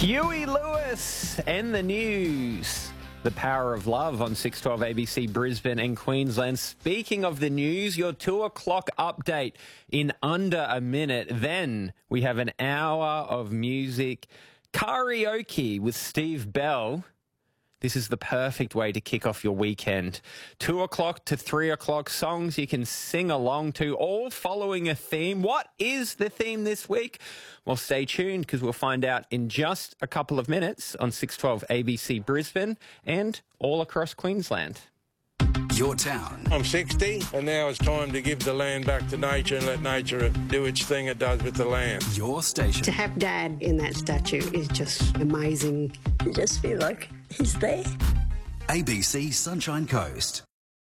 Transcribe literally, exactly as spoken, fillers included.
Huey Lewis and the news. The Power of Love on six twelve A B C Brisbane and Queensland. Speaking of the news, your two o'clock update in under a minute. Then we have an hour of music. Karaoke with Steve Bell. This is the perfect way to kick off your weekend. Two o'clock to three o'clock, songs you can sing along to, all following a theme. What is the theme this week? Well, stay tuned because we'll find out in just a couple of minutes on six twelve A B C Brisbane and all across Queensland. Your town. I'm sixty, and now it's time to give the land back to nature and let nature do its thing it does with the land. Your station. To have Dad in that statue is just amazing. You just feel like he's there. A B C Sunshine Coast.